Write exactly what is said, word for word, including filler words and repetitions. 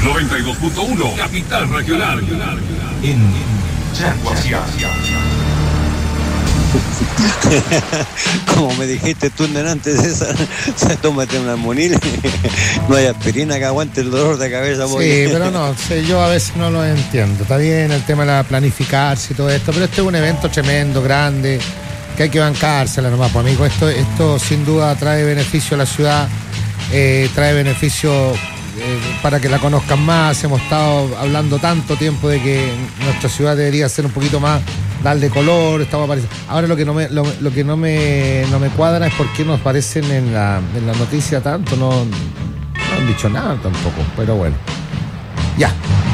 noventa y dos punto uno, Capital Regional. En Chaguasiá. Como me dijiste tú antes, César, tómate un armonil. No hay aspirina que aguante el dolor de cabeza. Sí, pero no, sí, yo a veces no lo entiendo. Está bien el tema de la planificarse y todo esto, pero este es un evento tremendo, grande, que hay que bancársela nomás, pues, amigo. Esto, esto sin duda trae beneficio a la ciudad, eh, trae beneficio eh, para que la conozcan más. Hemos estado hablando tanto tiempo de que nuestra ciudad debería ser un poquito más, darle color, estamos apareciendo. Ahora lo que no me, lo, lo que no me, no me cuadra es por qué nos aparecen en la, en la noticia tanto, no, no han dicho nada tampoco, pero bueno. Ya.